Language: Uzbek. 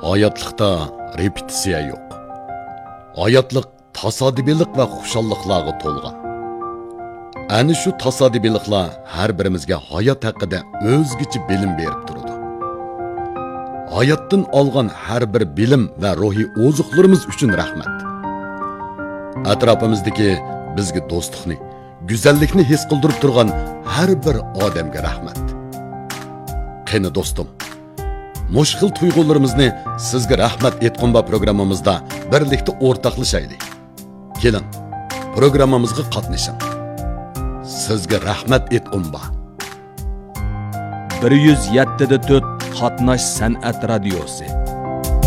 Hayatlıqda repetitsiya yo'q. Hayatliq tasodibiylik va xushalliqlarga to'lgan. Ani shu tasodibiyliklar har birimizga hayot haqida o'zgacha bilim berib turadi. Hayotdan olgan har bir bilim va ruhiy ozuqlarimiz uchun rahmat. Atrofimizdagi bizga do'stlikni, go'zallikni his qildirib turgan har bir odamga rahmat. Qani do'stim, mushkil tuyg'ularimizni sizga rahmat etqonba programmamizda birlikda o'rtoqlashaylik. Keling, programmamizga qatnashing. Sizga rahmat etqonba. 107.4 Qatnash san'at radiosi.